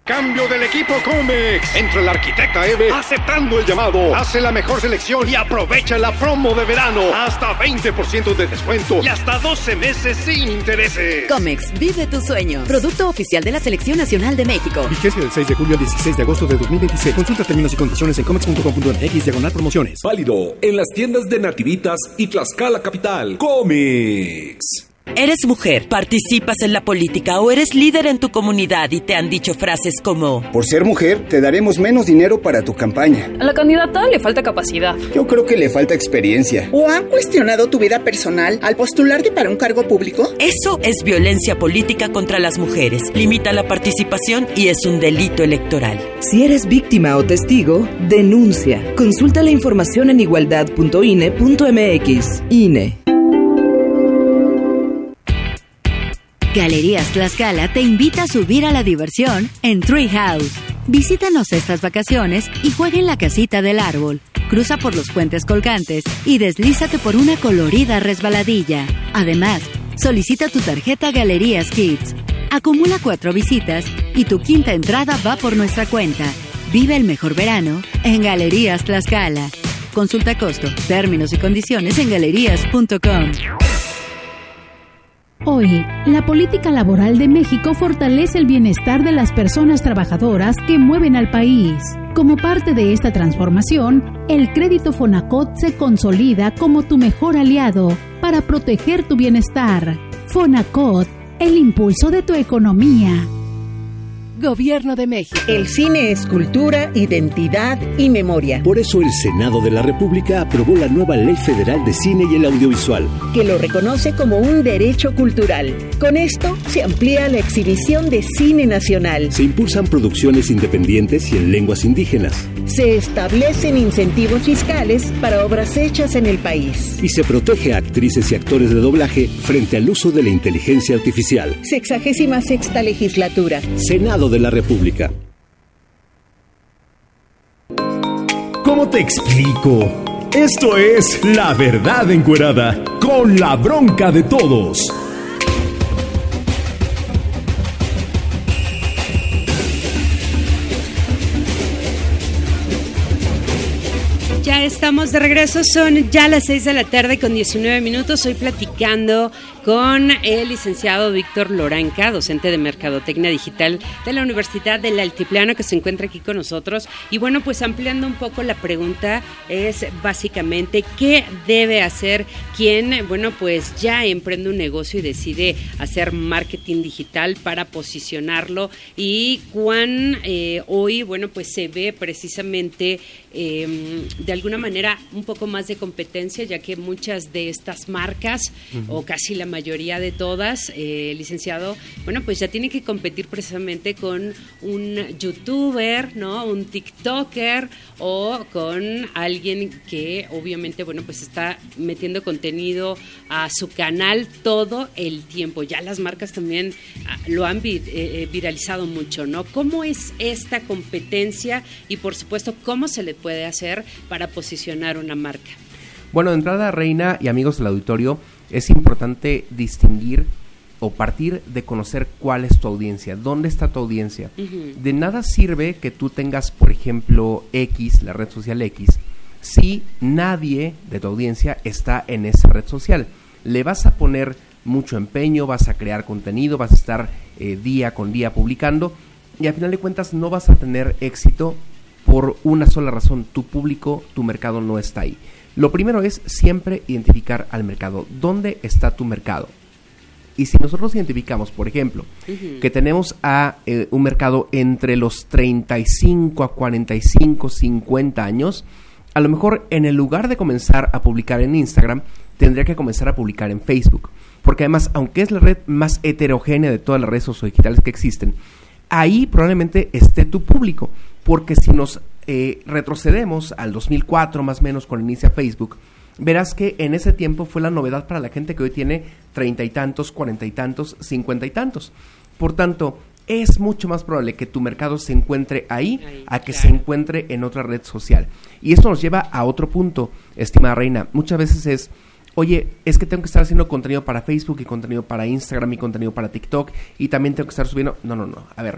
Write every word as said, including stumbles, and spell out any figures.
Cambio del equipo Comex. Entra la arquitecta Eve aceptando el llamado. Hace la mejor selección y aprovecha la promo de verano. Hasta veinte por ciento de descuento y hasta doce meses sin intereses. Comex, vive tu sueño. Producto oficial de la Selección Nacional de México. Vigencia del seis de julio al dieciséis de agosto de dos mil veintiséis. Consulta términos y condiciones en comex punto com punto m x diagonal promociones. Válido en las tiendas de Nativitas y Tlaxcala Capital. Comex. ¿Eres mujer, participas en la política o eres líder en tu comunidad y te han dicho frases como: por ser mujer, te daremos menos dinero para tu campaña? A la candidata le falta capacidad. Yo creo que le falta experiencia. ¿O han cuestionado tu vida personal al postularte para un cargo público? Eso es violencia política contra las mujeres. Limita la participación y es un delito electoral. Si eres víctima o testigo, denuncia. Consulta la información en igualdad punto i n e punto m x. I N E. Galerías Tlaxcala te invita a subir a la diversión en Treehouse. Visítanos estas vacaciones y juega en la casita del árbol. Cruza por los puentes colgantes y deslízate por una colorida resbaladilla. Además, solicita tu tarjeta Galerías Kids. Acumula cuatro visitas y tu quinta entrada va por nuestra cuenta. Vive el mejor verano en Galerías Tlaxcala. Consulta costo, términos y condiciones en galerías punto com. Hoy, la política laboral de México fortalece el bienestar de las personas trabajadoras que mueven al país. Como parte de esta transformación, el crédito Fonacot se consolida como tu mejor aliado para proteger tu bienestar. Fonacot, el impulso de tu economía. Gobierno de México. El cine es cultura, identidad y memoria. Por eso el Senado de la República aprobó la nueva Ley Federal de Cine y el Audiovisual, que lo reconoce como un derecho cultural. Con esto se amplía la exhibición de cine nacional. Se impulsan producciones independientes y en lenguas indígenas. Se establecen incentivos fiscales para obras hechas en el país. Y se protege a actrices y actores de doblaje frente al uso de la inteligencia artificial. Sexagésima sexta legislatura. Senado de la República. ¿Cómo te explico? Esto es La Verdad Encuerada, con la bronca de todos. Ya estamos de regreso, son ya las seis de la tarde con diecinueve minutos. Hoy platicando con el licenciado Víctor Loranca, docente de Mercadotecnia Digital de la Universidad del Altiplano, que se encuentra aquí con nosotros. Y bueno, pues ampliando un poco la pregunta, es básicamente ¿qué debe hacer quien, bueno, pues ya emprende un negocio y decide hacer marketing digital para posicionarlo? Y cuán eh, hoy, bueno, pues se ve precisamente eh, de alguna manera un poco más de competencia, ya que muchas de estas marcas, uh-huh. o casi la mayoría de todas, eh, licenciado, bueno, pues ya tienen que competir precisamente con un youtuber, ¿no? Un tiktoker o con alguien que obviamente, bueno, pues está metiendo contenido a su canal todo el tiempo. Ya las marcas también ah, lo han vi, eh, viralizado mucho, ¿no? ¿Cómo es esta competencia y, por supuesto, cómo se le puede hacer para posicionar una marca? Bueno, de entrada, Reina y amigos del auditorio, es importante distinguir o partir de conocer cuál es tu audiencia, dónde está tu audiencia. Uh-huh. De nada sirve que tú tengas, por ejemplo, X, la red social X, si nadie de tu audiencia está en esa red social. Le vas a poner mucho empeño, vas a crear contenido, vas a estar eh, día con día publicando y al final de cuentas no vas a tener éxito por una sola razón: tu público, tu mercado no está ahí. Lo primero es siempre identificar al mercado. ¿Dónde está tu mercado? Y si nosotros identificamos, por ejemplo, uh-huh. que tenemos a eh, un mercado entre los treinta y cinco a cuarenta y cinco, cincuenta años, a lo mejor en el lugar de comenzar a publicar en Instagram, tendría que comenzar a publicar en Facebook. Porque además, aunque es la red más heterogénea de todas las redes sociodigitales que existen, ahí probablemente esté tu público. Porque si nos eh, retrocedemos al dos mil cuatro más o menos cuando inicia Facebook, verás que en ese tiempo fue la novedad para la gente que hoy tiene treinta y tantos, cuarenta y tantos, cincuenta y tantos. Por tanto, es mucho más probable que tu mercado se encuentre ahí, ahí a que claro. se encuentre en otra red social. Y esto nos lleva a otro punto, estimada Reina. Muchas veces es, oye, es que tengo que estar haciendo contenido para Facebook y contenido para Instagram y contenido para TikTok y también tengo que estar subiendo... No, no, no. A ver,